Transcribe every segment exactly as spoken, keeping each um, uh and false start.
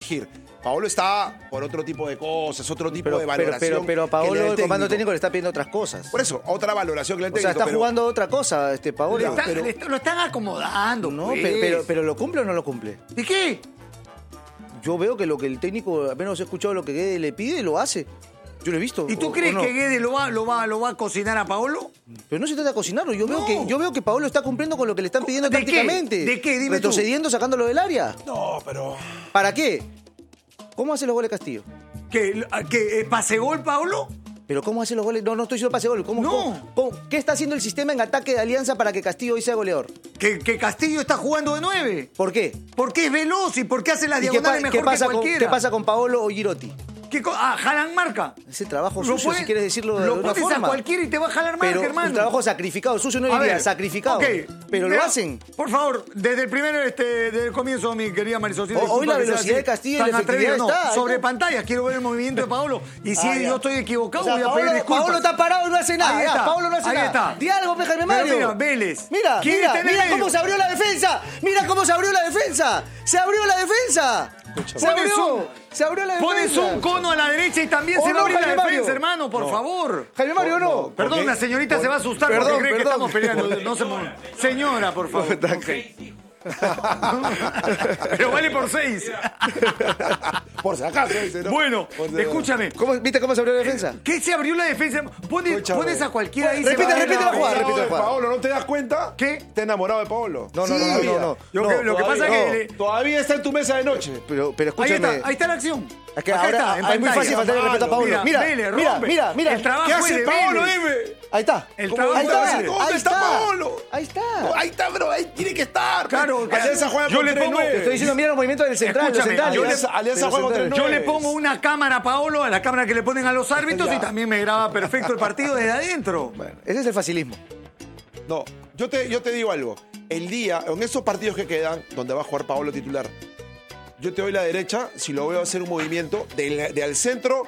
corregir. Paolo está por otro tipo de cosas, otro tipo pero, de valoración. Pero, pero, pero a Paolo el, el comando técnico le está pidiendo otras cosas. Por eso, otra valoración que le O técnico. sea, está pero... jugando otra cosa, este Paolo. Le está, pero... le está, lo están acomodando. No, pues. pero, pero, pero ¿lo cumple o no lo cumple? ¿De qué? Yo veo que lo que el técnico, apenas he escuchado lo que Guede le pide, lo hace. Yo lo he visto. ¿Y tú o, crees o no? que Guede lo va, lo, va, lo va a cocinar a Paolo? Pero no se trata de cocinarlo. Yo, No. veo que, yo veo que Paolo está cumpliendo con lo que le están pidiendo ¿De qué? prácticamente. ¿De qué? Dime tú. Retrocediendo, sacándolo del área. No, pero... ¿Para qué? ¿Cómo hace los goles Castillo? ¿Que, que eh, pase gol Paolo? ¿Pero cómo hace los goles? No, no estoy diciendo pase gol. ¿Cómo, No. cómo- cómo- ¿Qué está haciendo el sistema en ataque de Alianza para que Castillo hoy sea goleador? ¿Que, que Castillo está jugando de nueve? ¿Por qué? Porque es veloz y porque hace las ¿Y qué, diagonales pa- mejor qué pasa que con, cualquiera. qué pasa con Paolo o Girotti? ¿Qué co- ah, jalan marca. Ese trabajo Lo sucio, pones- si quieres decirlo de Lo alguna pones forma. a cualquiera y te va a jalar marca, Pero hermano. un trabajo sacrificado, sucio no A diría, ver, sacrificado. ok, Pero mira, lo hacen. Por favor, desde el primer, este, desde el comienzo, mi querida Marisol. O- hoy la velocidad de Castillo y la efectividad no, está, ahí sobre está. pantalla, quiero ver el movimiento de Paolo. Y si Ah, ya. yo estoy equivocado, O sea, voy a Paolo, pedir disculpas. Paolo está parado y no hace nada. Ahí Ya, está, Paolo no hace ahí nada. está. Di algo, pe, Jaime Pero Mario. mira, Vélez. Mira, ¿Quién mira, está en el mira medio? cómo se abrió la defensa. Mira cómo se abrió la defensa. Se abrió la defensa. Se Pones abrió. un- Se abrió la defensa. Pones un cono a la derecha y también ¿O se va no, a abrir la Jaime defensa, Mario? hermano, por No. favor. Jaime Mario, no. Perdón, la señorita se va a asustar Perdón, porque cree que perdón. estamos peleando. No se mo- Señora, por favor. Ok. Pero vale por seis. Por si acaso, dice, ¿no? Bueno, Por si- escúchame. ¿Cómo, ¿Viste cómo se abrió la defensa? ¿Qué se abrió la defensa? Pones, Escúchame. pones a cualquiera ahí. Repite, se va a ver repite la jugada, defensa. repite la jugada. Paolo, ¿no te das cuenta? ¿Qué? Está enamorado de Paolo. No, no, Sí. no, no, no, no. Yo No, creo- lo que pasa todavía es que no. le- Todavía está en tu mesa de noche. Pero, pero Ahí escúchame. está, ahí está la acción. Es que Acá ahora está, en es muy pantalla. fácil faltarle respeto a Paolo. Mira, Mira, Vélez, mira, rompe. mira, mira. El trabajo ¿Qué es hace de Paolo, Vélez. dime? Ahí está. El ¿Cómo trabajo Ahí de está. Vélez. ¿Dónde Ahí está está. Paolo? Ahí está. Ahí está, bro. Ahí tiene que estar. Claro, Alianza juega yo con le tres pongo- nueve. Te estoy diciendo, mira los movimientos del central, los Escúchame, centrales. yo le- Alianza, Alianza Pero juega con tres centrales. Yo nueve. le pongo una cámara a Paolo, a la cámara que le ponen a los árbitros Ya. y también me graba perfecto el partido desde adentro. Bueno, ese es el facilismo. No, yo te, yo te digo algo. El día, en esos partidos que quedan, donde va a jugar Paolo titular, yo te doy la derecha si lo veo hacer un movimiento de, de al centro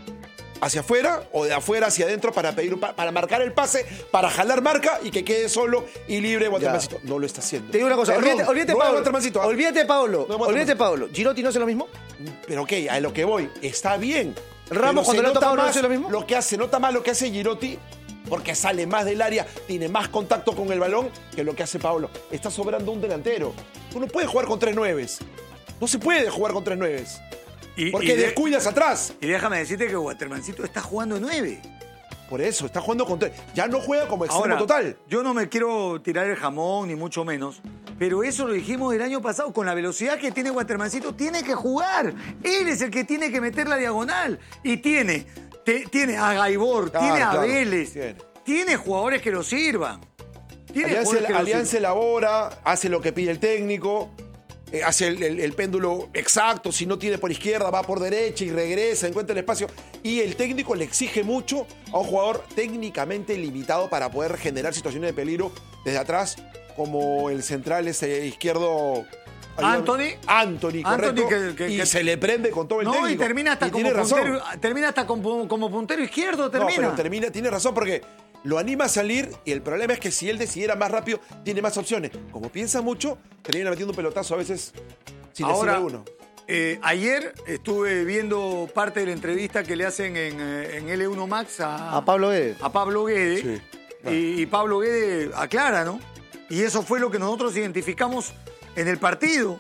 hacia afuera o de afuera hacia adentro para pedir un pa- para marcar el pase, para jalar marca y que quede solo y libre Guatermancito. No lo está haciendo. Te digo una cosa, Perdón, olvídate, olvídate no es Paolo. Guatermancito. Olvídate Paolo. No es Olvídate Guatermancito. Paolo. ¿Girotti no hace lo mismo? Pero ok, a lo que voy, está bien. Ramos, Pero cuando se le ha nota tocado, ¿no más hace lo mismo? Lo que hace, nota más lo que hace Girotti, porque sale más del área, tiene más contacto con el balón que lo que hace Paolo. Está sobrando un delantero. Tú no puedes jugar con tres nueves. No se puede jugar con tres nueves. Y, Porque y de- descuidas atrás. y déjame decirte que Watermancito está jugando de nueve. Por eso, está jugando con tres. Ya no juega como extremo Ahora, total. yo no me quiero tirar el jamón, ni mucho menos, pero eso lo dijimos el año pasado. Con la velocidad que tiene Watermancito, tiene que jugar. Él es el que tiene que meter la diagonal. Y tiene, te- tiene a Gaibor, Claro, tiene a claro, Vélez, tiene. tiene jugadores que lo sirvan. Tiene Alianza, jugadores que lo Alianza sirvan. elabora, hace lo que pide el técnico, eh, hace el, el- el péndulo exacto. Si no tiene por izquierda, va por derecha y regresa, encuentra el espacio. Y el técnico le exige mucho a un jugador técnicamente limitado para poder generar situaciones de peligro desde atrás, como el central ese izquierdo. Anthony. Anthony, Anthony correcto. que- que- y que- se le prende con todo el No, técnico. y termina hasta, Y como tiene razón. puntero, termina hasta como, como puntero izquierdo. No, Termina. pero termina, tiene razón porque lo anima a salir y el problema es que si él decidiera más rápido, tiene más opciones. Como piensa mucho, termina metiendo un pelotazo a veces sin Ahora, decirle uno. eh, ayer estuve viendo parte de la entrevista que le hacen en, eh, en L uno Max a, A Pablo Guede. a Pablo Guede. Sí, y, y Pablo Guede aclara, ¿no? Y eso fue lo que nosotros identificamos en el partido.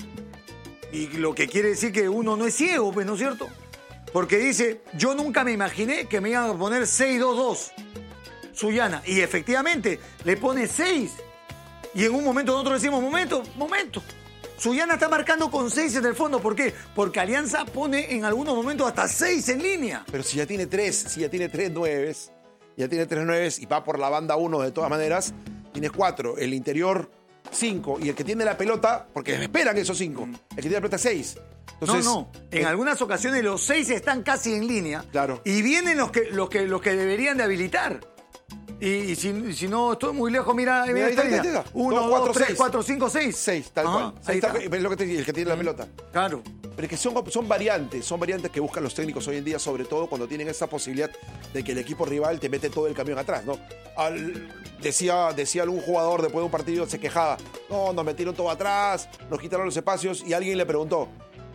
Y lo que quiere decir que uno no es ciego, pues, ¿no es cierto? Porque dice, yo nunca me imaginé que me iban a poner seis dos dos, Suyana. Y efectivamente, le pone seis. Y en un momento nosotros decimos, momento, momento. Suyana está marcando con seis en el fondo. ¿Por qué? Porque Alianza pone en algunos momentos hasta seis en línea. Pero si ya tiene tres, si ya tiene tres nueves, ya tiene tres nueves y va por la banda uno de todas maneras, tiene cuatro. El interior, cinco. Y el que tiene la pelota, porque esperan esos cinco, el que tiene la pelota, seis. Entonces, no, no. En eh, algunas ocasiones los seis están casi en línea. Claro. Y vienen los que, los que, los que deberían de habilitar. Y, y si, y si no estoy muy lejos, mira, mira Mira, ahí esta está, ahí línea. está, ahí está. Uno, Dos, dos, cuatro, tres, seis. cuatro, cinco, seis. seis, tal Ajá, cual. ahí Está- está. es lo que te digo, el que tiene la pelota. Claro. Pero es que son, son variantes, son variantes que buscan los técnicos hoy en día, sobre todo cuando tienen esa posibilidad de que el equipo rival te mete todo el camión atrás, ¿no? Al- decía, decía algún jugador después de un partido, se quejaba, no, nos metieron todo atrás, nos quitaron los espacios, y alguien le preguntó,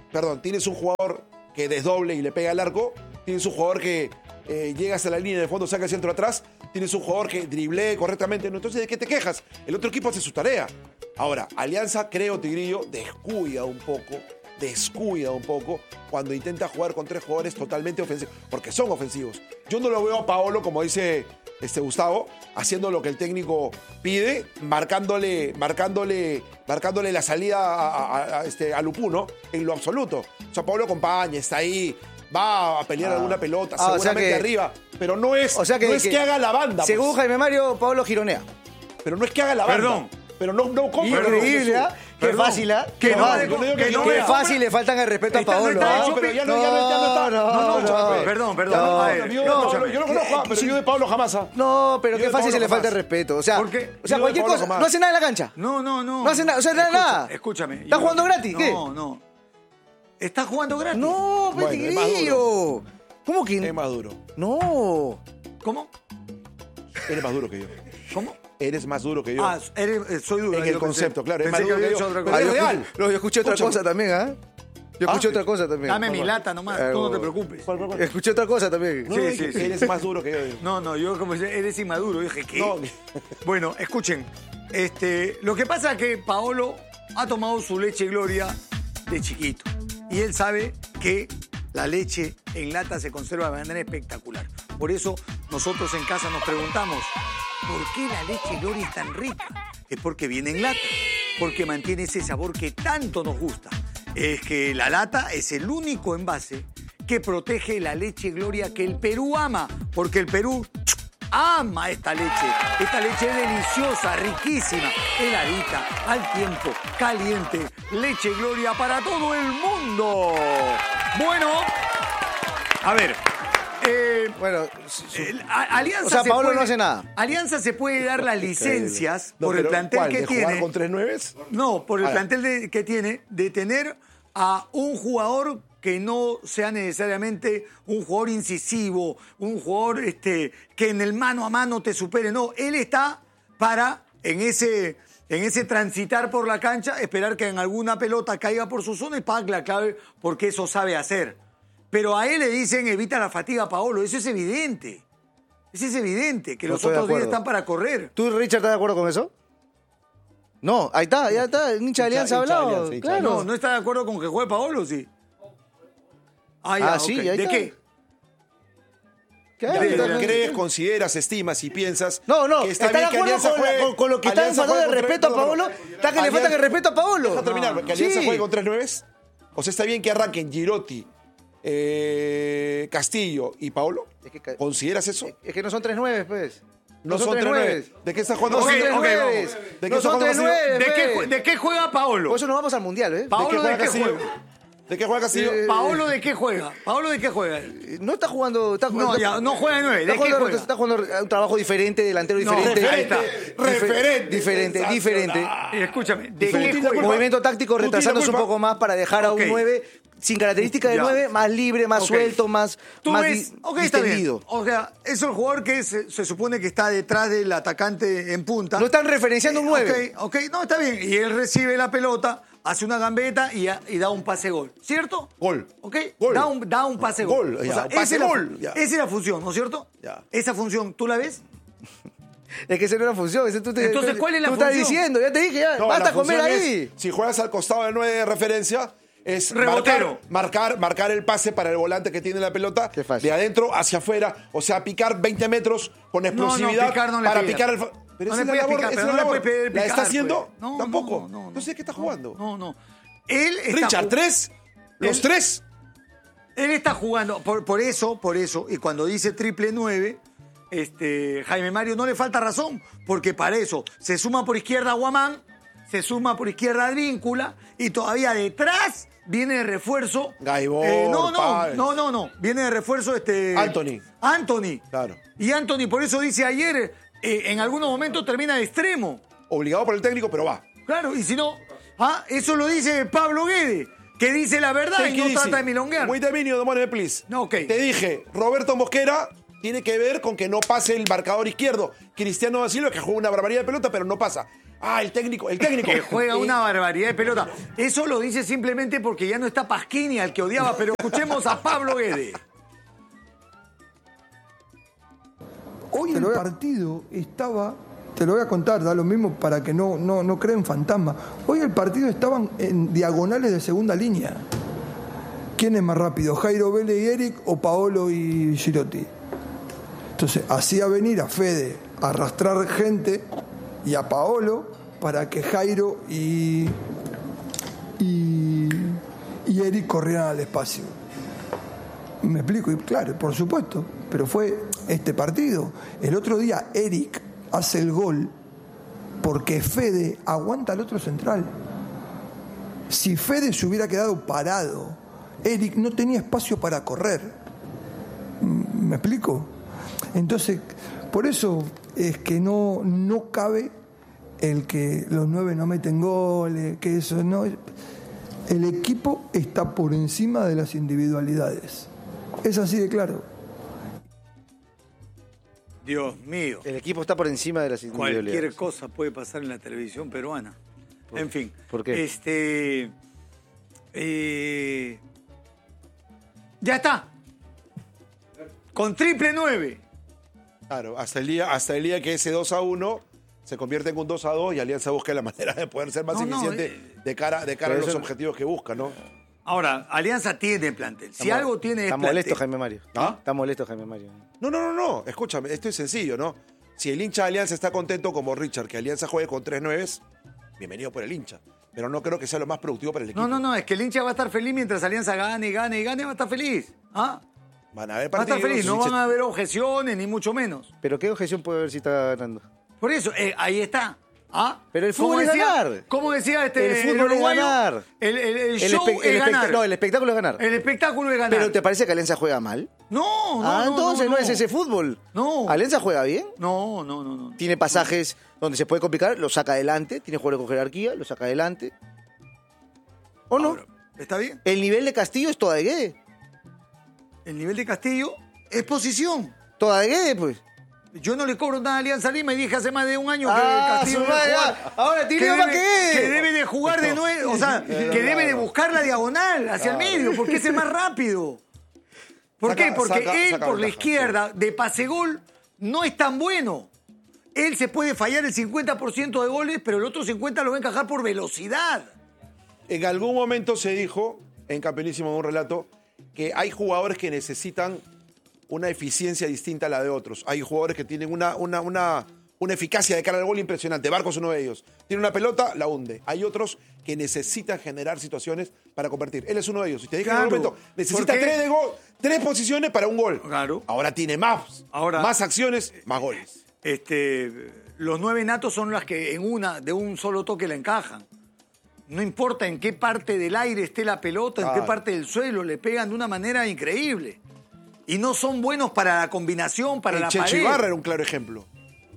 perdón, tienes un jugador que desdoble y le pega al arco, tienes un jugador que eh, llega hasta la línea de fondo, saca el centro atrás, tienes un jugador que driblee correctamente, ¿no? Entonces, ¿de qué te quejas? El otro equipo hace su tarea. Ahora, Alianza, creo, Tigrillo, descuida un poco, descuida un poco cuando intenta jugar con tres jugadores totalmente ofensivos, porque son ofensivos. Yo no lo veo a Paolo, como dice este Gustavo, haciendo lo que el técnico pide, marcándole, marcándole, marcándole la salida a, a, a, este, a Lupuno, en lo absoluto. O sea, Paolo acompaña, está ahí, va a pelear Ah. alguna pelota, Ah, o sea seguramente que- arriba, pero no es, O sea que, no es que, haga la banda. Según pues. Jaime Mario, Pablo gironea. Pero no es que haga la banda. Perdón. Pero no, no compra. Increíble, ¿ah? Qué Perdón. fácil, ¿ah? Que Qué no, fácil. que no, Qué que no, Qué no, fácil le faltan el respeto a Está- no Paolo, está ¿ah? hecho, pero ya no, ya no, ya no está. No, No, no, no. Perdón, perdón. No, a ver, Yo de no, Pablo, yo lo conozco, pero yo de Pablo jamás. ¿ah? No, pero Yo qué de fácil Pablo se le falta el jamás. respeto. O sea, ¿Por qué? o sea Yo de cualquier Pablo cosa. jamás. No hace nada en la cancha. No, no, no. No hace nada, o sea, nada, Escucha- nada. Escúchame. ¿Está jugando gratis? No, ¿Qué? no. ¿Está jugando gratis? No, Bueno, es más Tigrillo. ¿Cómo que Es más duro. no? ¿Cómo? Eres más duro que yo. ¿Cómo? Eres más duro que yo. Ah, eres- eh, soy duro. En yo el pensé- concepto, claro, es pensé más que duro había que hecho yo. otra Pero cosa. es yo, real. escuché, no, yo escuché otra Escúchame. cosa también, ¿ah? Yo escuché Ah, otra cosa también. Dame mi lata nomás, Eh, tú no te bueno. preocupes. ¿Cuál, cuál, cuál? Escuché otra cosa también. No, Sí, no, sí, dije, sí. Eres más duro que yo. digo. No, no, yo como dije, eres inmaduro. Yo dije, ¿qué? No. Bueno, escuchen. Este, lo que pasa es que Paolo ha tomado su leche Gloria de chiquito. Y él sabe que la leche en lata se conserva de manera espectacular. Por eso nosotros en casa nos preguntamos, ¿por qué la leche Gloria es tan rica? Es porque viene en lata, porque mantiene ese sabor que tanto nos gusta. Es que la lata es el único envase que protege la leche Gloria que el Perú ama, porque el Perú ama esta leche. Esta leche es deliciosa, riquísima, heladita, al tiempo, caliente. Leche Gloria para todo el mundo. Bueno, a ver. eh, Bueno, su- su- el- a- Alianza O sea, se Paolo puede- no hace nada. Alianza se puede dar las licencias No, por el pero plantel ¿cuál? que ¿De tiene. jugar con tres nueves? No, por el A ver. plantel de- que tiene de tener a un jugador que no sea necesariamente un jugador incisivo, un jugador este, que en el mano a mano te supere. No, él está para en ese, en ese transitar por la cancha, esperar que en alguna pelota caiga por su zona y pague la clave porque eso sabe hacer. Pero a él le dicen evita la fatiga, Paolo. Eso es evidente. Eso es evidente, que No los estoy de otros días acuerdo. están para correr. ¿Tú, Richard, estás de acuerdo con eso? No, ahí está, ya está. El hincha de Alianza ha hincha de hablado. Alianza, hincha de Claro. No, ¿no está de acuerdo con que juegue Paolo, sí? Ah, Ah, sí, ok. ahí ¿De está. qué? Claro, Ya, está- ¿Crees, consideras, estimas y piensas No, no, que está, está de bien que acuerdo Alianza con, la- juegue- con- con lo que está Alianza faltando de juegue con respeto a tres- no, Paolo. no, no. Está que le falta Alianza- el respeto a Paolo. Deja terminar, porque Alianza Sí. juegue con tres nueves. O sea, está bien que arranquen Girotti, eh, Castillo y Paolo. Es que- ¿Consideras eso? Es que no son tres nueve, pues. No son tres nueves. ¿De qué estás jugando? No Ok, son tres ok, nueves. vamos. ¿De qué No está son jugando tres Castillo? nueve, ¿De qué, pues. jue- ¿De qué juega Paolo? Por eso nos vamos al mundial, ¿eh? Pa- Paolo, ¿De qué ¿de juega qué Castillo? juega? ¿De qué juega Castillo? Eh, ¿Paolo de qué juega? ¿Paolo de qué juega? No está jugando. Está, No, ya, no juega de nueve. ¿De Está qué jugando, juega? está jugando un trabajo diferente, delantero No, diferente. ahí está. Dife- Referente, Diferente, sensacional. diferente. Y escúchame, ¿de Diferente. qué La juega? culpa- Movimiento táctico Tú tienes la retrasándose un culpa. poco más para dejar a Ok. un nueve sin característica de Ya. nueve, más libre, más Ok. suelto, más, Tú más ves, di- ok, está bien. distendido. O sea, es el jugador que se, se supone que está detrás del atacante en punta. No están referenciando un nueve. Ok, ok, no, está bien. Y él recibe la pelota, hace una gambeta y, a- y da un pase gol. ¿Cierto? Gol. ¿Ok? Gol. Da, un, da un pase gol. Gol, ya, O sea, un pase esa es la- gol, ya. Esa es la función, ¿no es cierto? Ya. Esa función, ¿tú la ves? Es que esa no es la función. ese tú te- Entonces, tú- ¿cuál es la tú estás función? diciendo, ya te dije, ya, No, basta la comer función ahí. es, si juegas al costado del nueve de referencia, es Rebotero. marcar, marcar, marcar el pase para el volante que tiene la pelota Qué fácil. de adentro hacia afuera. O sea, picar veinte metros con explosividad picar no le para pidas. picar el... fa- Pero No esa le es la puedes labor, picar, esa pero es no la le labor. puedes ¿La picar, está haciendo? pues. No, Tampoco. no, no, No sé qué está jugando. No, no. Él está Richard, ju- ¿tres? ¿Los Él- tres? Él está jugando, por, por eso, por eso, y cuando dice triple nueve, este, Jaime Mario no le falta razón, porque para eso se suma por izquierda Guamán, se suma por izquierda Advíncula, y todavía detrás viene de refuerzo. Gaibor, no, no, Páez. no, no, no, viene de refuerzo este. Anthony. Anthony. Claro. Y Anthony, por eso dice ayer, eh, en algunos momentos termina de extremo. Obligado por el técnico, pero va. Claro, y si no, ah, eso lo dice Pablo Guede, que dice la verdad y Take no it easy. trata de milonguear. Wait a minute, Domone, please. No, ok. Te dije, Roberto Mosquera tiene que ver con que no pase el marcador izquierdo. Cristiano da Silva, que juega una barbaridad de pelota, pero no pasa. Ah, el técnico, el técnico. Que juega una barbaridad de pelota. Eso lo dice simplemente porque ya no está Pasquini, al que odiaba, pero escuchemos a Pablo Guede. Hoy el partido estaba, te lo voy a contar, da lo mismo para que no, no, no creen fantasma. Hoy el partido estaban en diagonales de segunda línea. ¿Quién es más rápido, Jairo Vélez y Eric o Paolo y Girotti? Entonces hacía venir a Fede a arrastrar gente y a Paolo para que Jairo y, y, y Eric corrieran al espacio. Me explico, y claro, por supuesto, pero fue este partido. El otro día Eric hace el gol porque Fede aguanta al otro central. Si Fede se hubiera quedado parado, Eric no tenía espacio para correr. ¿Me explico? Entonces, por eso es que no, no cabe el que los nueve no meten goles, que eso no. El equipo está por encima de las individualidades. Es así de claro. Dios mío. El equipo está por encima de las individualidades. Cualquier cosa puede pasar en la televisión peruana. ¿Por, en fin. ¿Por qué? Este. Eh, ya está. Con triple nueve. Claro, hasta el día, hasta el día que ese dos a uno se convierte en un dos a dos y Alianza busca la manera de poder ser más No, no, eficiente eh, de cara, de cara a pero los eso- objetivos que busca, ¿no? Ahora, Alianza tiene plantel. Si Está algo mo- tiene es Está plantel. molesto Jaime Mario. ¿Ah? Está molesto Jaime Mario. No, no, no, no. Escúchame, esto es sencillo, ¿no? Si el hincha de Alianza está contento como Richard, que Alianza juegue con tres nueves, bienvenido por el hincha. Pero no creo que sea lo más productivo para el equipo. No, no, no, es que el hincha va a estar feliz mientras Alianza gane, gane y gane, va a estar feliz. ¿Ah? Van a haber Va a estar partidos. feliz, no hincha- van a haber objeciones, ni mucho menos. Pero ¿qué objeción puede haber si está ganando? Por eso, eh, ahí está. ¿Ah? Pero el ¿Cómo fútbol es decía- ganar. ¿Cómo decía este El fútbol es uruguayo? ganar. El, el- el El show espe- el es especta- ganar. No, el espectáculo es ganar. El espectáculo es ganar. ¿Pero te parece que Alianza juega mal? No, no, ah, no, entonces no, no, es ese fútbol. No. Alianza juega bien. No, no, no, no. Tiene pasajes donde se puede complicar, lo saca adelante. Tiene jugadores con jerarquía, lo saca adelante. ¿O no? Ahora, ¿está bien? El nivel de Castillo es toda de Guede. El nivel de Castillo es posición. Toda de Guede, pues. Yo no le cobro nada a Alianza Lima y dije hace más de un año que Ah, Castillo su debe madre, jugar. ahora tiene que más debe, que- que debe de jugar de nuevo, o sea, que debe de buscar la diagonal hacia el medio, porque ese es más rápido. ¿Por Saca- qué? Porque saca- él saca por la ventaja, izquierda de pase gol no es tan bueno. Él se puede fallar el cincuenta por ciento de goles, pero el otro cincuenta por ciento lo va a encajar por velocidad. En algún momento se dijo, en Campeonísimo, en un relato, que hay jugadores que necesitan una eficiencia distinta a la de otros. Hay jugadores que tienen una, una, una, una eficacia de cara al gol impresionante. Barcos es uno de ellos. Tiene una pelota, la hunde. Hay otros que necesitan generar situaciones para convertir. Él es uno de ellos. Y te dije en Claro. algún momento, necesita ¿Por qué? tres, de gol, tres posiciones para un gol. Claro. Ahora tiene más, Ahora- más acciones, más goles. Este, los nueve natos son las que en una, de un solo toque la encajan. No importa en qué parte del aire esté la pelota, en Claro. qué parte del suelo, le pegan de una manera increíble. Y no son buenos para la combinación, para El la Checho pared. Ibarra era un claro ejemplo.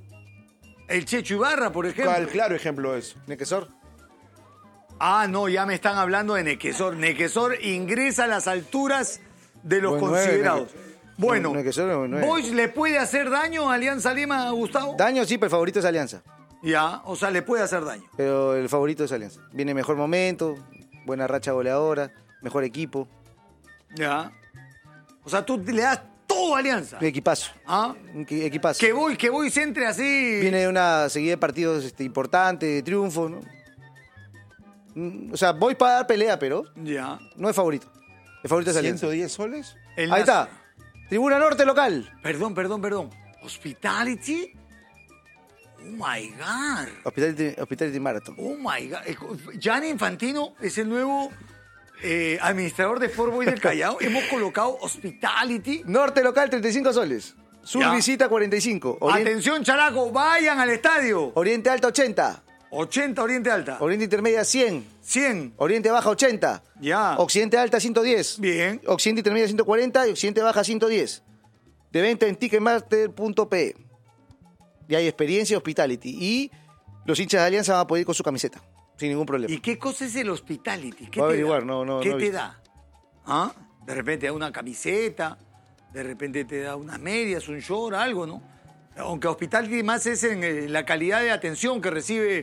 El Checho Ibarra, por ejemplo. Claro, claro ejemplo de eso. Nequesor. Ah, no, ya me están hablando de Nequesor. Nequesor ingresa a las alturas de los Buen nueve, considerados. Neque- Bueno, Nequesor es buen nueve. ¿Boys le puede hacer daño a Alianza Lima, Gustavo? Daño sí, pero el favorito es Alianza. Ya, o sea, le puede hacer daño. Pero el favorito es Alianza. Viene mejor momento, buena racha goleadora, mejor equipo, Ya. O sea, tú le das todo a Alianza. equipazo. ¿Ah? Un equi- equipazo. Que voy, que voy, se entre así. Viene de una seguida de partidos este, importantes, de triunfos, ¿no? Mm, O sea, voy para dar pelea, pero Ya. no es favorito. El favorito es Alianza. ¿ciento diez soles? El Ahí Nazo. está. Tribuna Norte local. Perdón, perdón, perdón. Hospitality. Oh my God. Hospitality, Hospitality Marathon. Oh my God. Eh, Gianni Infantino es el nuevo eh, administrador de Sport Boys del Callao. Hemos colocado Hospitality. Norte local, treinta y cinco soles. Sur Ya. visita, cuarenta y cinco. Orien- Atención, chalaco, vayan al estadio. Oriente Alta, ochenta. ochenta Oriente Alta. Oriente Intermedia, cien. cien. Oriente Baja, ochenta. Ya. Occidente Alta, ciento diez. Bien. Occidente Intermedia, ciento cuarenta. Y Occidente Baja, ciento diez. De venta en ticketmaster punto pe. Y hay experiencia Hospitality. Y los hinchas de Alianza van a poder ir con su camiseta. Sin ningún problema. ¿Y qué cosa es el Hospitality? ¿Qué Voy a te averiguar, da? no, no, ¿Qué no he te visto. da? ¿Ah? De repente da una camiseta, de repente te da unas medias, un short, algo, ¿no? Aunque Hospitality más es en, en la calidad de atención que recibe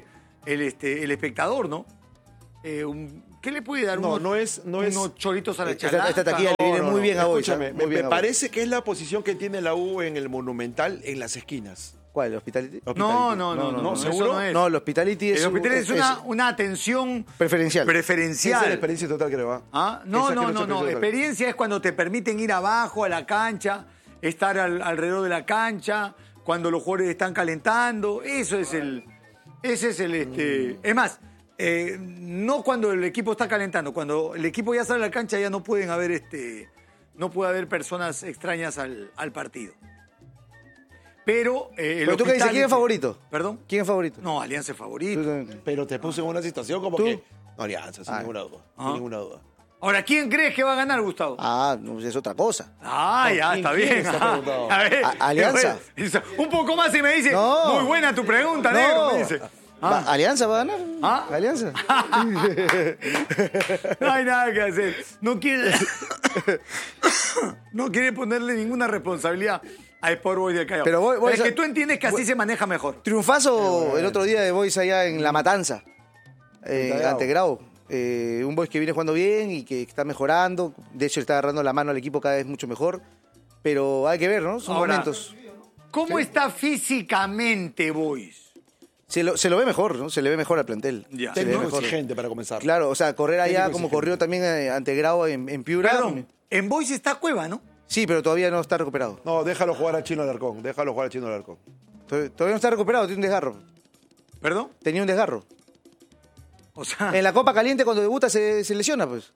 el, este, el espectador, ¿no? Eh, un, ¿Qué le puede dar? No, unos, no es, no es. unos choritos a la Esta, chalaca. esta taquilla No, le viene no, muy no. bien a Boys. Escúchame, ¿eh? me, Muy bien me a Boys. parece que es la posición que tiene la U en el Monumental en las esquinas. ¿Cuál? ¿El Hospitality? No, no, no, no, no, no, ¿seguro? eso no es. No, el Hospitality es, El hospital es, es- una, una atención preferencial. preferencial. Esa es la experiencia total, creo. ¿ah? ¿Ah? No, Esa no, que no, se no. experiencia total. Experiencia es cuando te permiten ir abajo a la cancha, estar al- alrededor de la cancha, cuando los jugadores están calentando. Eso es el. Ese es el. Este, es más, eh, no cuando el equipo está calentando, cuando el equipo ya sale a la cancha ya no pueden haber este. No puede haber personas extrañas al, al partido. Pero. Eh, el Pero tú qué dices, hospital- ¿quién es favorito? ¿Perdón? ¿Quién es favorito? No, Alianza es favorito. Tú- Pero te puse en una situación como ¿Tú? que. No, Alianza, sin Ah. ninguna duda. Ah. Sin ninguna duda. Ahora, ¿quién crees que va a ganar, Gustavo? Ah, no, es otra cosa. Ah, ya, ¿quién- está quién bien. está Ah, preguntado? a ver, A- Alianza. Un poco más y me dice, No. muy buena tu pregunta, negro, me dice. Va- Ah, ¿Alianza va a ganar? ¿Ah? ¿Alianza? no hay nada que hacer. No quiere, no quiere ponerle ninguna responsabilidad a Sport Boys de Callao. Pero voy- voy es a- que tú entiendes que así voy- se maneja mejor. Triunfazo el otro día de Boys allá en La Matanza, eh, Ante Grau. ante Grau. Eh, un Boys que viene jugando bien y que está mejorando. De hecho, le está agarrando la mano al equipo cada vez mucho mejor. Pero hay que ver, ¿no? Son Ahora, momentos. ¿Cómo está físicamente Boys? Se lo, se lo ve mejor, ¿no? Se le ve mejor al plantel. Ya. Se le ve Técnico mejor. exigente para comenzar. Claro, o sea, correr allá Técnico como exigente. corrió también eh, ante Grau en, en Piura. Perdón, en Boys está Cueva, ¿no? Sí, pero todavía no está recuperado. No, déjalo jugar al Chino Alarcón. Déjalo jugar al Chino Alarcón. Todavía todavía no está recuperado, tiene un desgarro. ¿Perdón? Tenía un desgarro. O sea... En la Copa Caliente cuando debuta se, se lesiona, pues.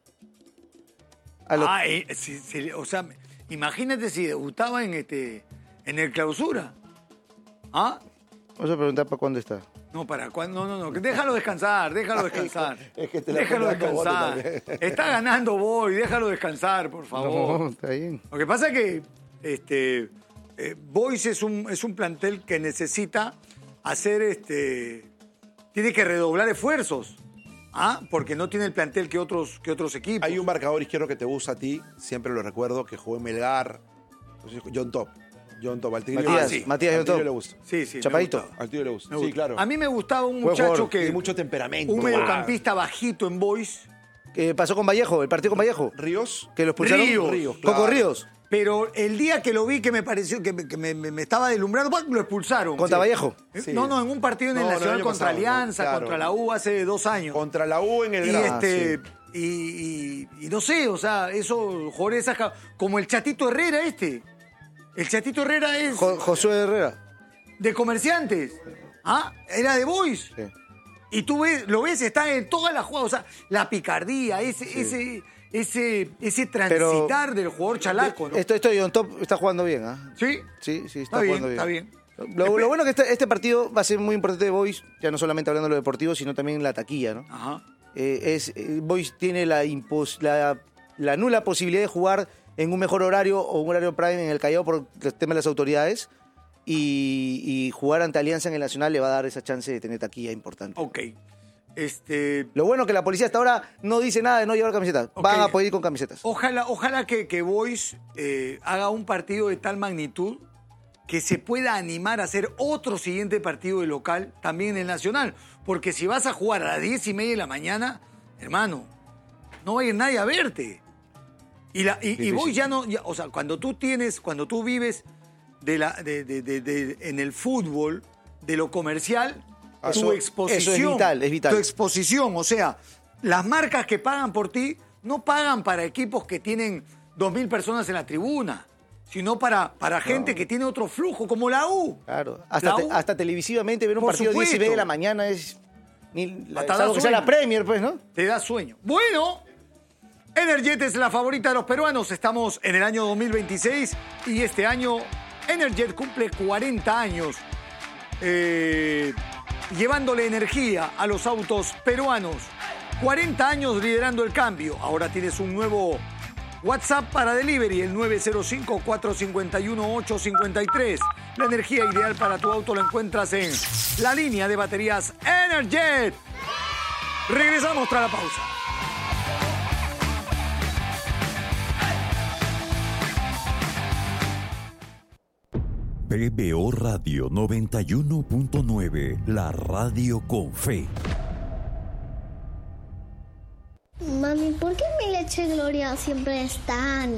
A lo- Ah, eh, si- si- o sea, imagínate si debutaba en este en el clausura. ¿Ah? Vamos a preguntar para cuándo está. No, para cuándo, no, no, no, déjalo descansar, déjalo descansar. Es que te la déjalo pones dando bote descansar. también. Está ganando Boy, déjalo descansar, por favor. No, está bien. Lo que pasa es que este eh, Boys es un es un plantel que necesita hacer este tiene que redoblar esfuerzos. ¿Ah? Porque no tiene el plantel que otros que otros equipos. Hay un marcador izquierdo que te gusta a ti, siempre lo recuerdo, que jugó en Melgar. Entonces, John Top. John Top. Al Tigre Matías, le gusta. Matías Al John Tigre Top. le gusta. Sí, sí. me Chapadito. gustaba. Al Tigre le gusta. Me Sí, gusta. claro. A mí me gustaba un Buen muchacho jugador, que Tiene mucho temperamento. un Ah. mediocampista bajito en Boys. ¿Qué pasó con Vallejo? ¿El partido con Vallejo? Ríos. ¿Que lo expulsaron? Ríos. Ríos, Coco claro. Ríos. Pero el día que lo vi que me pareció que me, que me- me- me estaba deslumbrando, ¡pam! Lo expulsaron. ¿Contra Sí. Vallejo? Eh, Sí. No, no, en un partido en el No, no, el Nacional año contra pasado, Alianza, claro. contra la U hace dos años. Contra la U en el y Gran. este y, y- y no sé, o sea, eso jugadores esas- como el Chatito Herrera este. El Chatito Herrera es Jo- Josué Herrera. de Comerciantes. ¿Ah? Era de Boys. Sí. Y tú ves, lo ves, está en todas las jugadas, o sea, la picardía, ese, ese, ese, ese transitar del jugador chalaco, ¿no? Esto, esto de John Top está jugando bien, ¿ah? Sí, Sí, sí, está, está bien, jugando bien. está bien. Lo, lo bueno es que este, este partido va a ser muy importante de Boys, ya no solamente hablando de lo deportivo, sino también en la taquilla, ¿no? Ajá. Eh, es, eh, Boys tiene la, impos- la, la nula posibilidad de jugar en un mejor horario o un horario prime en el Callao por el tema de las autoridades y, y jugar ante Alianza en el Nacional le va a dar esa chance de tener taquilla importante. Ok. Este, Lo bueno es que la policía hasta ahora no dice nada de no llevar camisetas. Ok. Van a poder ir con camisetas. ojalá, ojalá que, que Boys eh, haga un partido de tal magnitud que se pueda animar a hacer otro siguiente partido de local también en el Nacional. Porque si vas a jugar a las diez y media de la mañana, hermano, no va a ir nadie a verte. Y, la, y, y Difícil. Boys ya no, ya- o sea, cuando tú tienes, cuando tú vives de la, de, de- de- de- en el fútbol, de lo comercial, Eso- tu exposición. eso es vital, es vital. Tu exposición, o sea, las marcas que pagan por ti no pagan para equipos que tienen dos mil personas en la tribuna, sino para, para gente que tiene otro flujo, como la U. Claro. Hasta, La te- U, hasta televisivamente ver un Por partido a diez y supuesto. media de la mañana es... Ni, la, Hasta da salvo que sea sueño. la Premier, pues, ¿no? te da sueño. Bueno, Energet es la favorita de los peruanos. Estamos en el año dos mil veintiséis y este año Energet cumple cuarenta años. Eh, llevándole energía a los autos peruanos. cuarenta años liderando el cambio. Ahora tienes un nuevo WhatsApp para delivery, el nueve cero cinco, cuatro cinco uno, ocho cinco tres. La energía ideal para tu auto la encuentras en la línea de baterías Energet. Regresamos tras la pausa. P B O Radio noventa y uno punto nueve, la radio con fe. Mami, ¿por qué mi leche Gloria siempre es tan